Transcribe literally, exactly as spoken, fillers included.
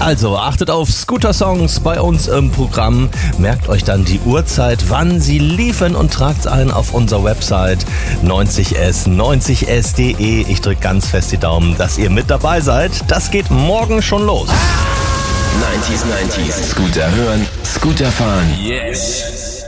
Also achtet auf Scooter-Songs bei uns im Programm. Merkt euch dann die Uhrzeit, wann sie liefen und tragt's ein auf unserer Website neunzig S, neunzig S Punkt de. Ich drücke ganz fest die Daumen, dass ihr mit dabei seid. Das geht morgen schon los. neunziger neunzig Scooter hören, Scooter fahren. Yes.